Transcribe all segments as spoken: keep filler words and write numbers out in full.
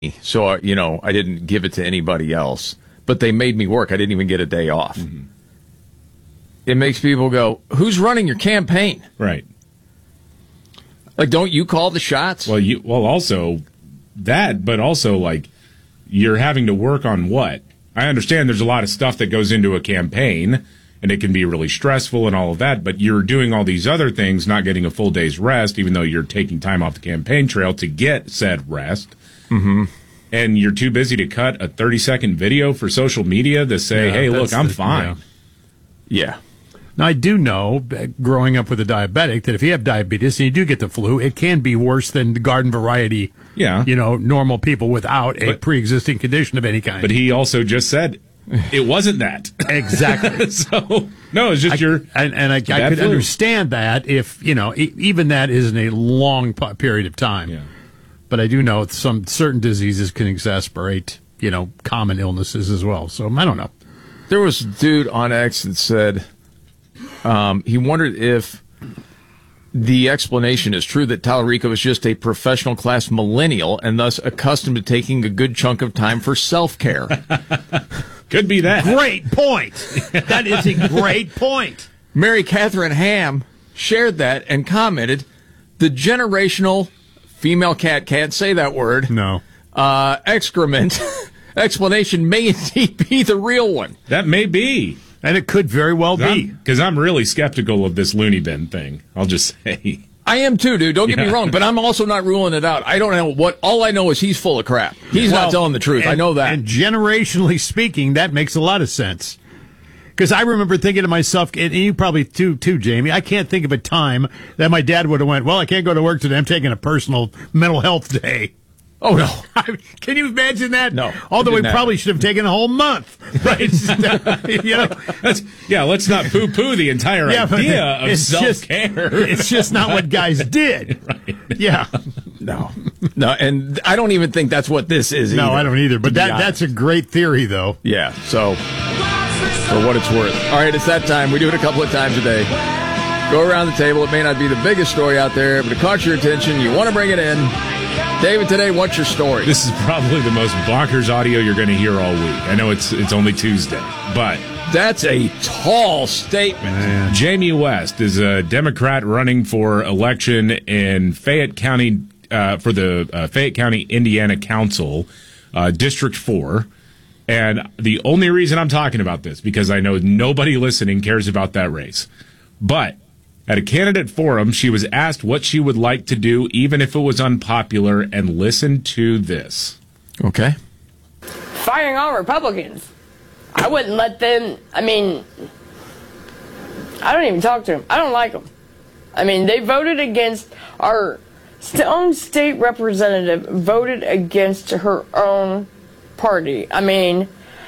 So, uh, you know, I didn't give it to anybody else. But they made me work. I didn't even get a day off. Mm-hmm. It makes people go, who's running your campaign? Right. Like, don't you call the shots? Well, you well also that, but also, like, you're having to work on what? I understand there's a lot of stuff that goes into a campaign, and it can be really stressful and all of that, but you're doing all these other things, not getting a full day's rest, even though you're taking time off the campaign trail to get said rest. Mm-hmm. And you're too busy to cut a thirty-second video for social media to say, yeah, hey, look, I'm the, fine. Yeah. yeah. Now, I do know, growing up with a diabetic, that if you have diabetes and you do get the flu, it can be worse than the garden variety, yeah. you know, normal people without a but, pre-existing condition of any kind. But he also just said it wasn't that. Exactly. So, no, it's just I, your And, and I, I could flu. understand that if, you know, e- even that isn't a long period of time. Yeah. But I do know some certain diseases can exacerbate, you know, common illnesses as well. So I don't know. There was a dude on X that said um, he wondered if the explanation is true that Tallarico is just a professional class millennial and thus accustomed to taking a good chunk of time for self-care. Could be that. Great point. That is a great point. Mary Catherine Ham shared that and commented, the generational female cat can't say that word. No. Uh, excrement explanation may indeed be the real one. That may be. And it could very well be. Because I'm, I'm really skeptical of this loony bin thing. I'll just say. I am too, dude. Don't get yeah. me wrong, but I'm also not ruling it out. I don't know what. All I know is he's full of crap. He's well, not telling the truth. And, I know that. And generationally speaking, that makes a lot of sense. Because I remember thinking to myself, and you probably too, too, Jamie, I can't think of a time that my dad would have went, well, I can't go to work today. I'm taking a personal mental health day. Oh, no. Can you imagine that? No. Although we happen. probably should have taken a whole month. Right? you know? That's, yeah, let's not poo-poo the entire yeah, idea of it's self-care. Just, it's just not what guys did. Right. Yeah. No. No, and I don't even think that's what this is No, either, I don't either. But that that's a great theory, though. Yeah, so for what it's worth. All right, it's that time. We do it a couple of times a day. Go around the table. It may not be the biggest story out there, but it caught your attention. You want to bring it in. David, today, what's your story? This is probably the most bonkers audio you're going to hear all week. I know it's it's only Tuesday, but that's a tall statement. Man. Jamie West is a Democrat running for election in Fayette County uh, for the uh, Fayette County, Indiana Council, uh, District four. And the only reason I'm talking about this, because I know nobody listening cares about that race. But at a candidate forum, she was asked what she would like to do, even if it was unpopular, and listen to this. Okay. Firing all Republicans. I wouldn't let them, I mean, I don't even talk to them. I don't like them. I mean, they voted against our own state representative, voted against her own party. I mean,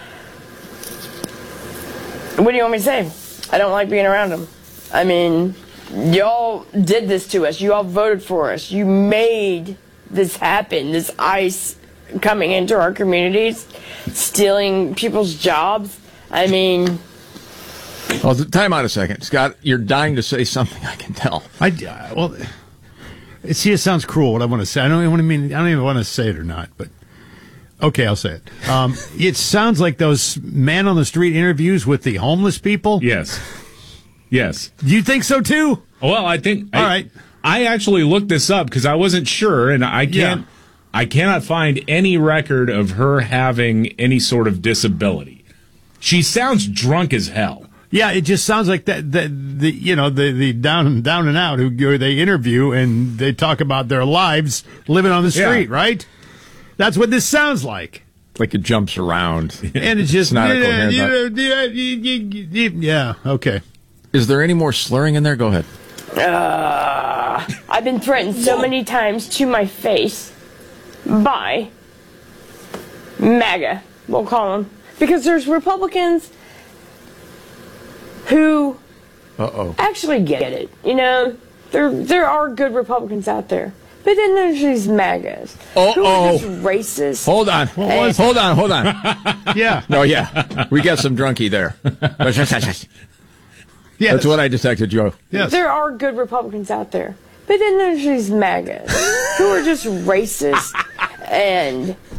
what do you want me to say? I don't like being around them. I mean, y'all did this to us. You all voted for us. You made this happen, this ICE coming into our communities, stealing people's jobs. I mean... Well, time out a second. Scott, you're dying to say something, I can tell. I, uh, well, see, it sounds cruel what I want to say. I don't even want to mean, I don't even want to say it or not, but... Okay, I'll say it. Um, it sounds like those man on the street interviews with the homeless people. Yes. Yes. Do you think so too? Well, I think. All I, right. I actually looked this up because I wasn't sure, and I can't. Yeah. I cannot find any record of her having any sort of disability. She sounds drunk as hell. Yeah, it just sounds like that. The, the you know the the down down and out who who they interview and they talk about their lives living on the street, Yeah. right? That's what this sounds like. Like it jumps around. And it's just, It's not a yeah, coherent yeah, yeah, yeah, yeah, okay. Is there any more slurring in there? Go ahead. Uh, I've been threatened so many times to my face by MAGA, we'll call them. Because there's Republicans who Uh-oh. actually get it. You know, there there are good Republicans out there. But then there's these MAGAs Uh-oh. who are just racist. Hold on. And- Hold on, hold on. Yeah. No, yeah. We got some drunkie there. Yes. That's what I detected, Joe. Yes. There are good Republicans out there. But then there's these MAGAs who are just racist and